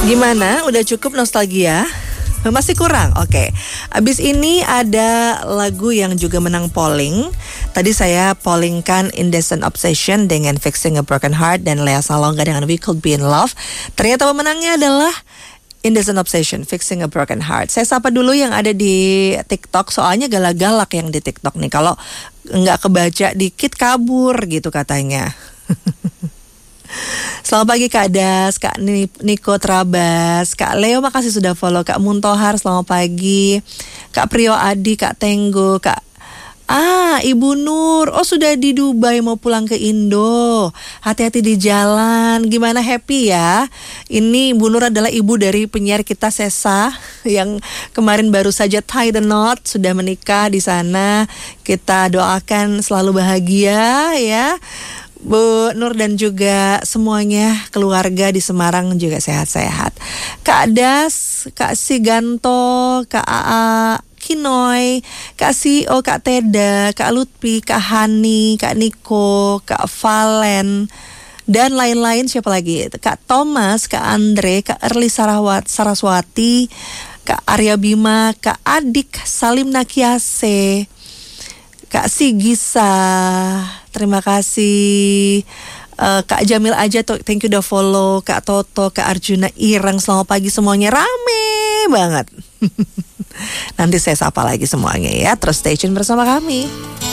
Gimana? Udah cukup nostalgia? Masih kurang? Oke. Abis ini ada lagu yang juga menang polling. Tadi saya pollingkan Indecent Obsession dengan Fixing a Broken Heart dan Lea Salonga dengan We Could Be in Love. Ternyata pemenangnya adalah Indecent Obsession, Fixing a Broken Heart. Saya sapa dulu yang ada di TikTok, soalnya galak-galak yang di TikTok nih. Kalau nggak kebaca dikit kabur gitu katanya. Selamat pagi Kak Das, Kak Niko Trabas, Kak Leo makasih sudah follow, Kak Muntohar selamat pagi, Kak Priyo Adi, Kak Tenggo, Kak Ibu Nur, oh sudah di Dubai mau pulang ke Indo, hati-hati di jalan, gimana happy ya? Ini Ibu Nur adalah ibu dari penyiar kita Sesa yang kemarin baru saja tie the knot, sudah menikah di sana. Kita doakan selalu bahagia ya. Bu Nur dan juga semuanya keluarga di Semarang juga sehat-sehat. Kak Das, Kak Siganto, Kak Aa, Kinoy, Kak Sio, Kak Teda, Kak Lutfi, Kak Hani, Kak Niko, Kak Valen, dan lain-lain siapa lagi? Kak Thomas, Kak Andre, Kak Erli Saraswati, Kak Arya Bima, Kak Adik, Salim Nakiase, Kak Sigisa, terima kasih. Kak Jamil aja tuh, thank you udah follow. Kak Toto, Kak Arjuna, Irang, selamat pagi semuanya, rame banget. Nanti saya sapa lagi semuanya ya. Terus stay tune bersama kami.